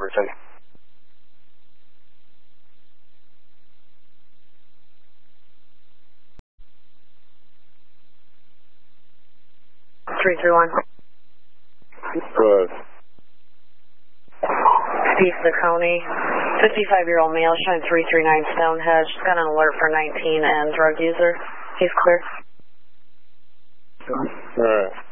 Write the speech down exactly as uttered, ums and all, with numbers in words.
Robertson. three three one. Go ahead. Steve Zacconi, fifty-five-year-old male, showing three three nine Stonehenge. Got an alert for nineteen and drug user. He's clear. All right.